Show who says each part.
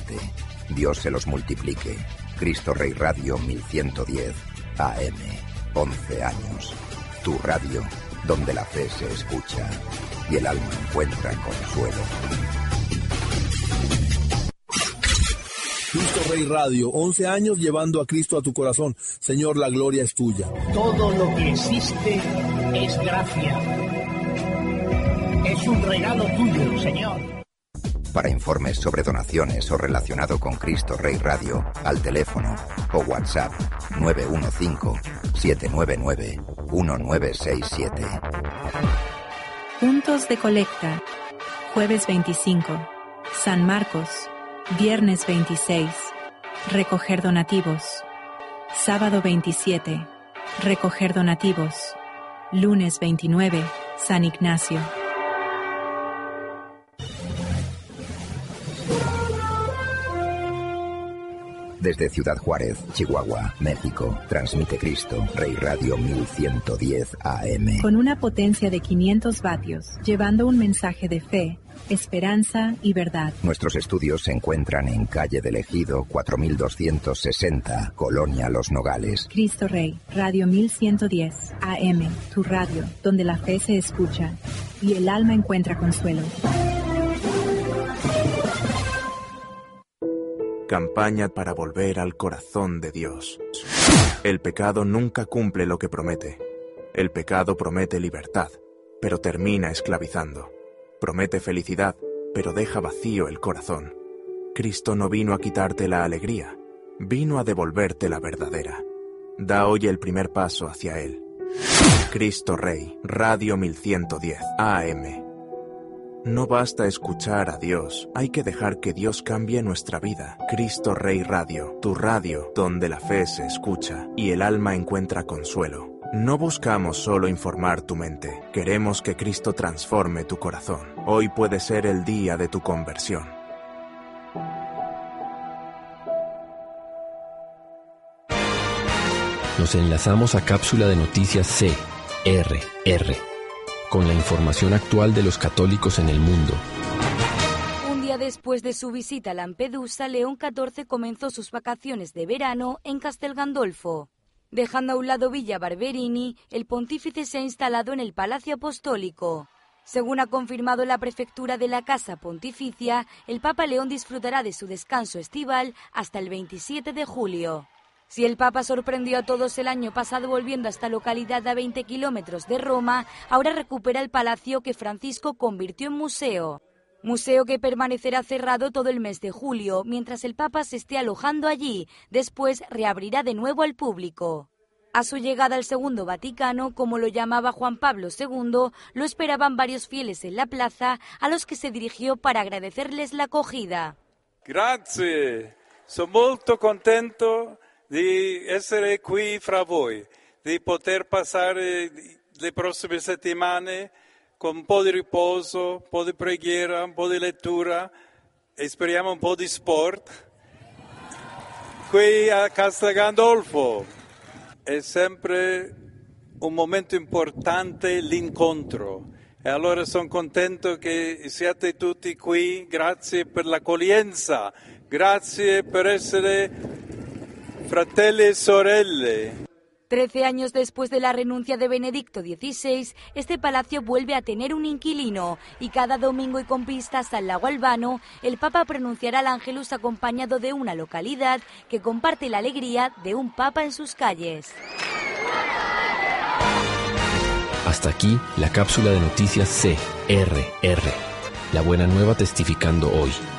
Speaker 1: adelante. Dios se los multiplique. Cristo Rey Radio 1110 AM. 11 años. Tu radio, donde la fe se escucha y el alma encuentra consuelo.
Speaker 2: Cristo Rey Radio, 11 años llevando a Cristo a tu corazón. Señor, la gloria es tuya.
Speaker 3: Todo lo que existe es gracia. Es un regalo tuyo, Señor.
Speaker 1: Para informes sobre donaciones o relacionado con Cristo Rey Radio, al teléfono o WhatsApp 915-799-1967.
Speaker 4: Puntos de colecta. Jueves 25. San Marcos. Viernes 26. Recoger donativos. Sábado 27. Recoger donativos. Lunes 29. San Ignacio.
Speaker 1: Desde Ciudad Juárez, Chihuahua, México, transmite Cristo Rey Radio 1110 AM.
Speaker 4: Con una potencia de 500 vatios, llevando un mensaje de fe, esperanza y verdad.
Speaker 1: Nuestros estudios se encuentran en calle del Ejido 4260, Colonia Los Nogales.
Speaker 4: Cristo Rey, Radio 1110 AM, tu radio, donde la fe se escucha y el alma encuentra consuelo.
Speaker 5: Campaña para volver al corazón de Dios. El pecado nunca cumple lo que promete. El pecado promete libertad, pero termina esclavizando. Promete felicidad, pero deja vacío el corazón. Cristo no vino a quitarte la alegría, vino a devolverte la verdadera. Da hoy el primer paso hacia Él. Cristo Rey, Radio 1110 AM. No basta escuchar a Dios, hay que dejar que Dios cambie nuestra vida. Cristo Rey Radio, tu radio, donde la fe se escucha y el alma encuentra consuelo. No buscamos solo informar tu mente, queremos que Cristo transforme tu corazón. Hoy puede ser el día de tu conversión.
Speaker 6: Nos enlazamos a cápsula de noticias CRR, con la información actual de los católicos en el mundo.
Speaker 7: Un día después de su visita a Lampedusa, León XIV comenzó sus vacaciones de verano en Castel Gandolfo. Dejando a un lado Villa Barberini, el pontífice se ha instalado en el Palacio Apostólico. Según ha confirmado la prefectura de la Casa Pontificia, el Papa León disfrutará de su descanso estival hasta el 27 de julio. Si el Papa sorprendió a todos el año pasado volviendo a esta localidad a 20 kilómetros de Roma, ahora recupera el palacio que Francisco convirtió en museo. Museo que permanecerá cerrado todo el mes de julio, mientras el Papa se esté alojando allí. Después reabrirá de nuevo al público. A su llegada al Segundo Vaticano, como lo llamaba Juan Pablo II, lo esperaban varios fieles en la plaza, a los que se dirigió para agradecerles la acogida.
Speaker 8: Grazie, sono molto contento di essere qui fra voi, di poter passare le prossime settimane con un po' di riposo, un po' di preghiera, un po' di lettura e speriamo un po' di sport. Qui a Castel Gandolfo è sempre un momento importante l'incontro e allora sono contento che siate tutti qui, grazie per l'accoglienza, grazie per essere fratelli e sorelle.
Speaker 7: 13 años después de la renuncia de Benedicto XVI, este palacio vuelve a tener un inquilino y cada domingo y con vistas al lago Albano, el Papa pronunciará el Ángelus acompañado de una localidad que comparte la alegría de un Papa en sus calles.
Speaker 6: Hasta aquí la cápsula de noticias CRR. La buena nueva testificando hoy.